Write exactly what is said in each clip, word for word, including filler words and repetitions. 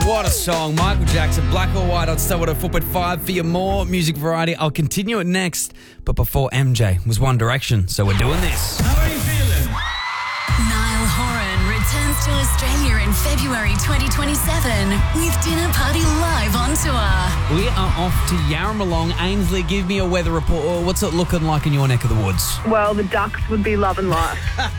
What a song. Michael Jackson, Black or White on Star one oh four point five for your more music variety. I'll continue it next, but before M J was One Direction, so we're doing this. How are you feeling? Niall Horan returns to Australia in February twenty twenty-seven with Dinner Party Live on tour. We are off to Yarramalong. Ainsley, give me a weather report. What's it looking like in your neck of the woods? Well, the ducks would be loving life.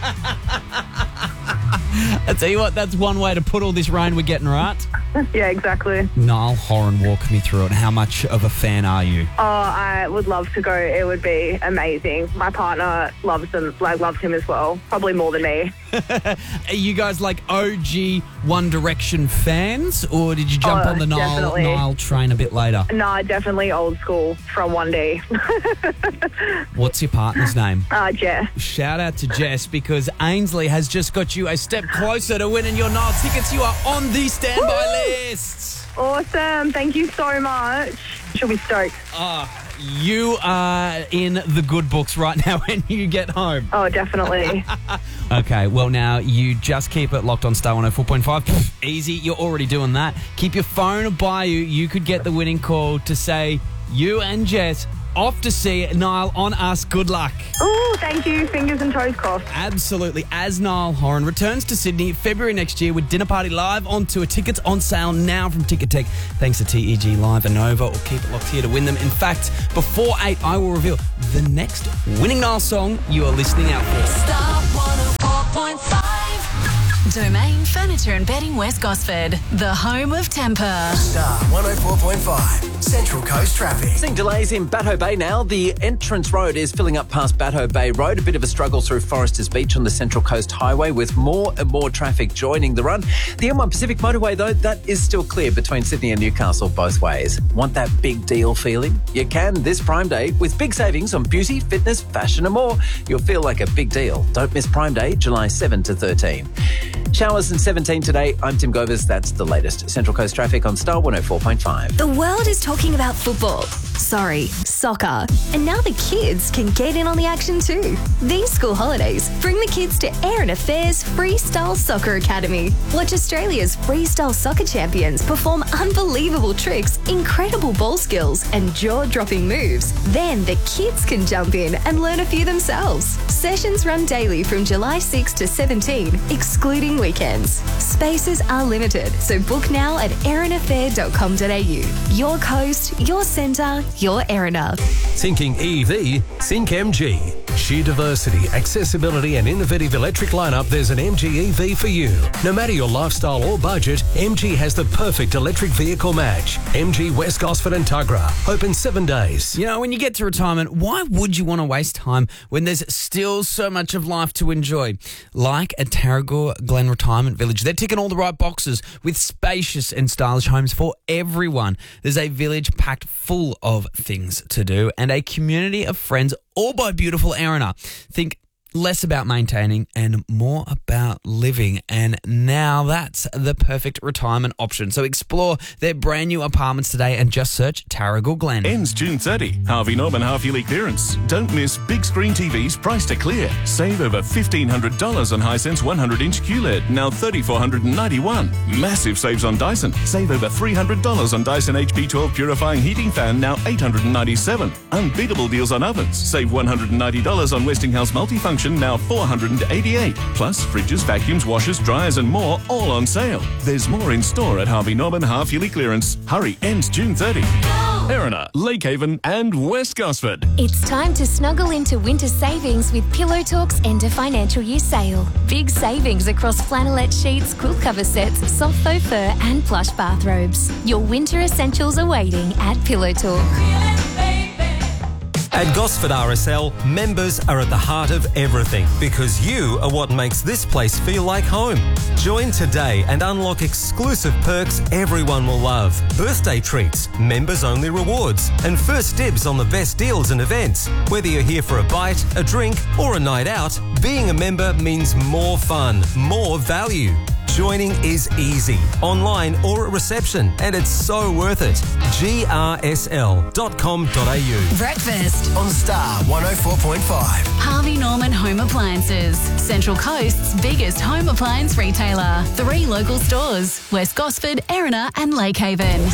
I tell you what, that's one way to put all this rain we're getting, right? Yeah, exactly. Niall Horan, walk me through it. How much of a fan are you? Oh, I would love to go. It would be amazing. My partner loves him, like loves him as well. Probably more than me. Are you guys like O G One Direction fans, or did you jump Oh, on the Niall, definitely. Niall train a bit later? No, definitely old school from one D. What's your partner's name? uh, Jess. Shout out to Jess, because Ainsley has just got you a step closer to winning your Niall tickets. You are on the standby list. Awesome. Thank you so much. She'll be stoked. Ah, you are in the good books right now when you get home. Oh, definitely. Okay, well now you just keep it locked on Star one oh four point five. Easy, you're already doing that. Keep your phone by you. You could get the winning call to say you and Jess off to see Niall on Us. Good luck. Oh, thank you. Fingers and toes crossed. Absolutely. As Niall Horan returns to Sydney February next year with Dinner Party Live on tour. Tickets on sale now from Ticketek. Thanks to T E G Live and Nova. Or keep it locked here to win them. In fact, before eight, I will reveal the next winning Niall song you are listening out for. Star one oh four point five. Domain Furniture and Bedding West Gosford, the home of temper. Star one oh four point five, Central Coast traffic. Seeing delays in Batho Bay now. The entrance road is filling up past Batho Bay Road. A bit of a struggle through Foresters Beach on the Central Coast Highway with more and more traffic joining the run. The M one Pacific Motorway, though, that is still clear between Sydney and Newcastle both ways. Want that big deal feeling? You can this Prime Day with big savings on beauty, fitness, fashion and more. You'll feel like a big deal. Don't miss Prime Day, July seventh to thirteenth. Showers and seventeen today. I'm Tim Govers. That's the latest. Central Coast traffic on Star one oh four point five. The world is talking about football. Sorry, soccer. And now the kids can get in on the action too. These school holidays bring the kids to Aaron Affairs Freestyle Soccer Academy. Watch Australia's freestyle soccer champions perform unbelievable tricks, incredible ball skills, and jaw-dropping moves. Then the kids can jump in and learn a few themselves. Sessions run daily from July sixth to seventeenth, excluding weekends. Spaces are limited, so book now at aaron affair dot com dot a u. Your coast, your centre, your Erina. Thinking E V? Think M G. Sheer diversity, accessibility and innovative electric lineup, there's an M G E V for you. No matter your lifestyle or budget, M G has the perfect electric vehicle match. M G West Gosford and Tuggerah. Open seven days. You know, when you get to retirement, why would you want to waste time when there's still so much of life to enjoy? Like at Tarragore Glen Retirement Village. They're ticking all the right boxes with spacious and stylish homes for everyone. There's a village packed full of things to do and a community of friends all by beautiful Erina. Think less about maintaining and more about living, and now that's the perfect retirement option. So explore their brand new apartments today and just search Tarragore Glen. Ends June thirtieth. Harvey Norman half-yearly clearance. Don't miss big screen T Vs priced to clear. Save over fifteen hundred dollars on Hisense one hundred inch Q L E D, now three thousand four hundred ninety-one dollars. Massive saves on Dyson. Save over three hundred dollars on Dyson H P twelve purifying heating fan, now eight hundred ninety-seven dollars. Unbeatable deals on ovens. Save one hundred ninety dollars on Westinghouse multifunction, now four hundred eighty-eight dollars. Plus fridges, vacuums, washers, dryers and more, all on sale. There's more in store at Harvey Norman half-yearly clearance. Hurry, ends June thirtieth. Erina, Lake Haven and West Gosford. It's time to snuggle into winter savings with Pillow Talk's end of financial year sale. Big savings across flannelette sheets, quilt cover sets, soft faux fur and plush bathrobes. Your winter essentials are waiting at Pillow Talk. At Gosford R S L, members are at the heart of everything because you are what makes this place feel like home. Join today and unlock exclusive perks everyone will love. Birthday treats, members-only rewards, and first dibs on the best deals and events. Whether you're here for a bite, a drink, or a night out, being a member means more fun, more value. Joining is easy, online or at reception, and it's so worth it. G R S L dot com dot a u. Breakfast. On Star one oh four point five. Harvey Norman Home Appliances. Central Coast's biggest home appliance retailer. Three local stores. West Gosford, Erina and Lake Haven.